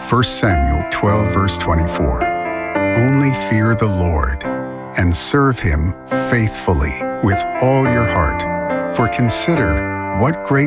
1 Samuel 12, verse 24. Only fear the Lord and serve him faithfully with all your heart. For consider what great